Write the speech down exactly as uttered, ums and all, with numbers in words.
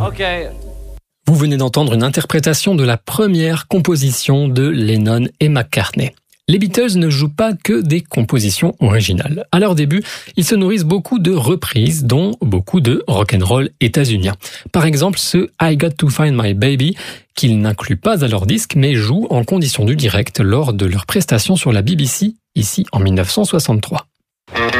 Okay. Vous venez d'entendre une interprétation de la première composition de Lennon et McCartney. Les Beatles ne jouent pas que des compositions originales. À leur début, ils se nourrissent beaucoup de reprises, dont beaucoup de rock'n'roll états-unien. Par exemple, ce I Got to Find My Baby, qu'ils n'incluent pas à leur disque, mais jouent en condition du direct lors de leur prestation sur la B B C, ici en mille neuf cent soixante-trois.